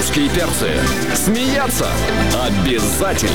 Русские перцы. Смеяться обязательно.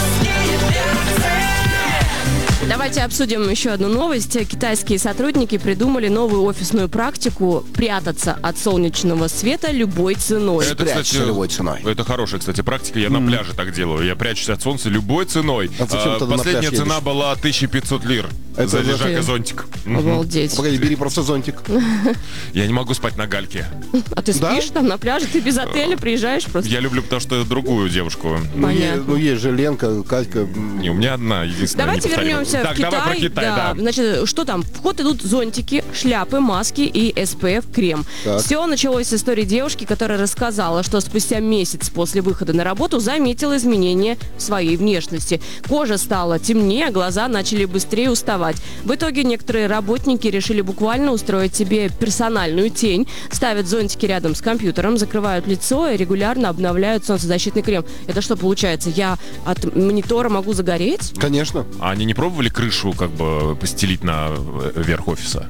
Давайте обсудим еще одну новость. Китайские сотрудники придумали новую офисную практику прятаться от солнечного света любой ценой. Это, кстати, любой ценой. Это хорошая, кстати, практика. Я на пляже так делаю. Я прячусь от солнца любой ценой. А зачем ты на Последняя пляж цена едешь? была 1500 лир. Это за за лежак ты? и зонтик. Обалдеть. Погоди, бери просто зонтик. Я не могу спать на гальке. А ты Да? спишь там на пляже? Ты без отеля приезжаешь просто? Я люблю, потому что другую девушку. Понятно. Есть же Ленка, Катька. Не, у меня одна, единственная. Давайте неповторимая. вернемся Так, в Китай. давай про Китай, да. Значит, что там? В ход идут зонтики, шляпы, маски и SPF-крем. Так. Все началось с истории девушки, которая рассказала, что спустя месяц после выхода на работу заметила изменения в своей внешности. Кожа стала темнее, глаза начали быстрее уставать. В итоге некоторые работники решили буквально устроить себе персональную тень, ставят зонтики рядом с компьютером, закрывают лицо и регулярно обновляют солнцезащитный крем. Это что получается? Я от монитора могу загореть? Конечно. А они не пробовали крышу как бы постелить на верх офиса?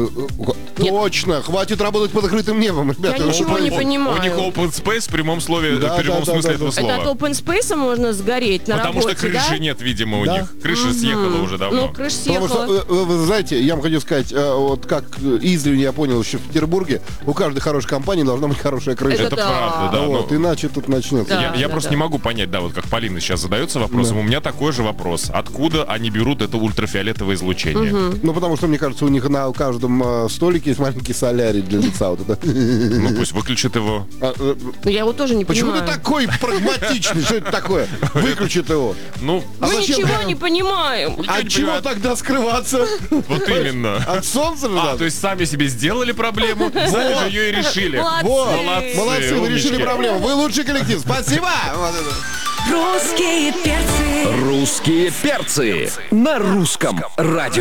Точно. Хватит работать под открытым небом, ребята. Я ничего не У понимаю. них open space в прямом смысле Да, смысле да, этого да. слова. Это от open space можно сгореть на Потому работе, что крыши да? нет, видимо, у Да. них. Крыша съехала уже давно. Ну, крыша Потому съехала. что, вы знаете, я вам хочу сказать, вот как издревле я понял еще в Петербурге, у каждой хорошей компании должна быть хорошая крыша. Это правда, да. Вот, ну, иначе тут начнется. Да. Я просто не могу понять, да, вот как Полина сейчас задается вопросом, у меня такой же вопрос. Откуда они берут это ультрафиолетовое излучение? Ну, потому что, мне кажется, у них на каждом столике есть маленький солярий для лица. Вот это. Ну, пусть выключат его. Ну, я его тоже не Почему ты понимаю. такой прагматичный? Что это такое? Выключит его. Ну, Мы зачем? ничего не понимаем. А не чего понимаю. тогда скрываться? вот именно. От солнца же А, надо? то есть сами себе сделали проблему, сами же ее и решили. Молодцы. Вот, Молодцы, молодцы, вы решили умнички. проблему. Вы лучший коллектив. Спасибо! Вот это. Русские перцы. Русские перцы на русском радио.